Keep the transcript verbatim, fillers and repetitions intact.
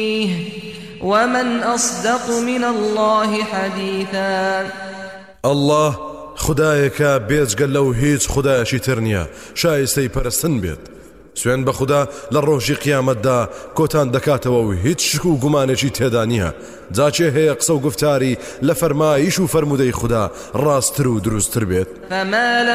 ومن أصدق من الله حديثا. الله خدایەکە بێجگە لەو هیچ خدایەکی تر نییە شایستەی پەرستن بێت. سوێن بە خوددا لە ڕۆژی قیامەتدا کۆتان دەکاتەوە و هیچ شک و گومانێکی تێدا نییە. جاچێ هەیە قسە و گفتاری لە فەرمایش و فەرمودەی خوددا ڕاستتر و دروستتر بێت.